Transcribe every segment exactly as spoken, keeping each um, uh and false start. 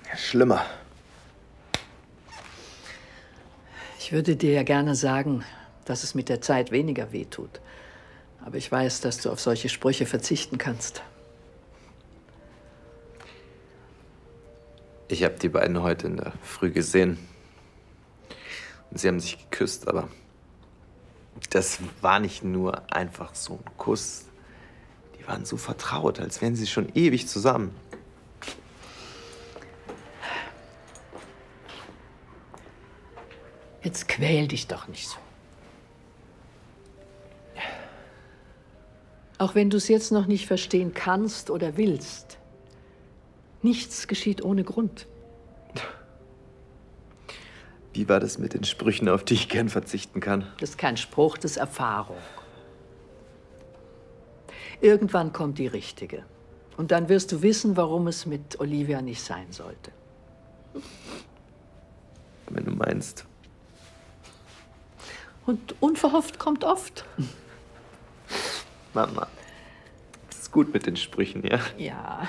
Ja, schlimmer. Ich würde dir ja gerne sagen, dass es mit der Zeit weniger wehtut. Aber ich weiß, dass du auf solche Sprüche verzichten kannst. Ich habe die beiden heute in der Früh gesehen. Und sie haben sich geküsst, aber das war nicht nur einfach so ein Kuss. Die waren so vertraut, als wären sie schon ewig zusammen. Jetzt quäl dich doch nicht so. Auch wenn du es jetzt noch nicht verstehen kannst oder willst. Nichts geschieht ohne Grund. Wie war das mit den Sprüchen, auf die ich gern verzichten kann? Das ist kein Spruch, das ist Erfahrung. Irgendwann kommt die richtige. Und dann wirst du wissen, warum es mit Olivia nicht sein sollte. Wenn du meinst. Und unverhofft kommt oft. Mama, das ist gut mit den Sprüchen, ja? Ja.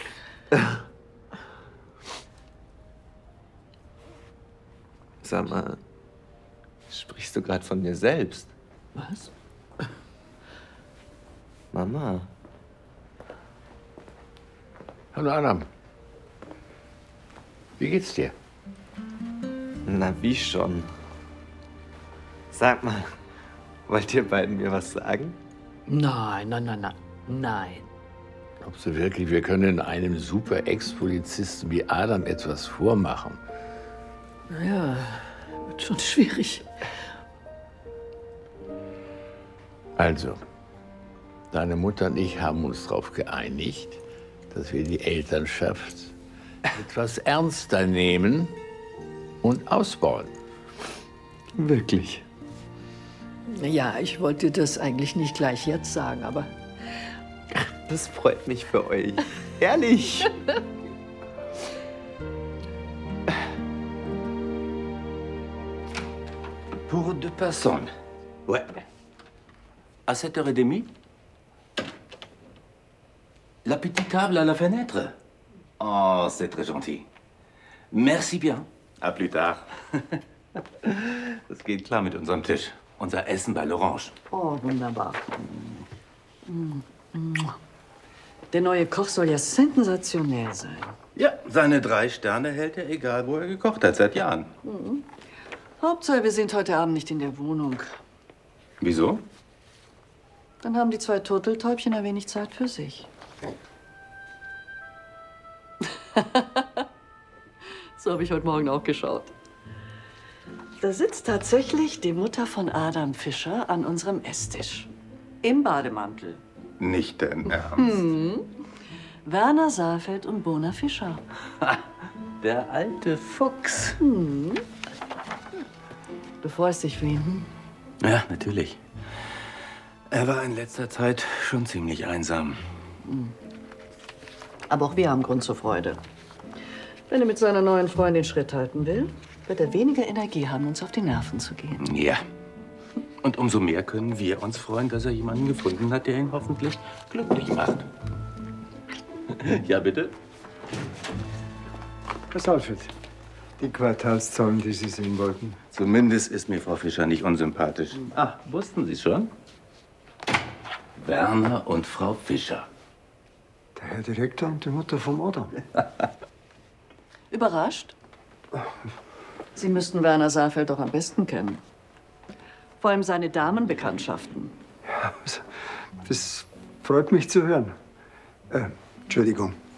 Sag mal, sprichst du gerade von dir selbst? Was? Mama. Hallo Adam. Wie geht's dir? Na, wie schon? Sag mal, wollt ihr beiden mir was sagen? Nein, nein, nein, nein, nein. Glaubst du wirklich, wir können einem super Ex-Polizisten wie Adam etwas vormachen? Naja, wird schon schwierig. Also, deine Mutter und ich haben uns darauf geeinigt, dass wir die Elternschaft etwas ernster nehmen und ausbauen. Wirklich? Ja, ich wollte das eigentlich nicht gleich jetzt sagen, aber... Das freut mich für euch. Ehrlich. Pour deux personnes. Ouais. À sept heures trente? La petite table à la fenêtre? Oh, c'est très gentil. Merci bien. À plus tard. Das geht klar mit unserem Tisch. Unser Essen bei l'Orange. Oh, wunderbar. Der neue Koch soll ja sensationell sein. Ja, seine drei Sterne hält er, egal wo er gekocht hat, seit Jahren. Mhm. Hauptsache, wir sind heute Abend nicht in der Wohnung. Wieso? Dann haben die zwei Turteltäubchen ein wenig Zeit für sich. So habe ich heute Morgen auch geschaut. Da sitzt tatsächlich die Mutter von Adam Fischer an unserem Esstisch. Im Bademantel. Nicht dein Ernst. Hm. Werner Saalfeld und Bona Fischer. Der alte Fuchs. Hm. Du freust dich für ihn, hm? Ja, natürlich. Er war in letzter Zeit schon ziemlich einsam. Hm. Aber auch wir haben Grund zur Freude. Wenn er mit seiner neuen Freundin Schritt halten will, wird er weniger Energie haben, uns auf die Nerven zu gehen. Ja. Und umso mehr können wir uns freuen, dass er jemanden gefunden hat, der ihn hoffentlich glücklich macht. Ja, bitte? Herr Saalfeld, die Quartalszahlen, die Sie sehen wollten. Zumindest ist mir Frau Fischer nicht unsympathisch. Ah, wussten Sie schon? Werner und Frau Fischer. Der Herr Direktor und die Mutter vom Adam. Überrascht? Sie müssten Werner Saalfeld doch am besten kennen. Vor allem seine Damenbekanntschaften. Ja, das freut mich zu hören. Äh, Entschuldigung.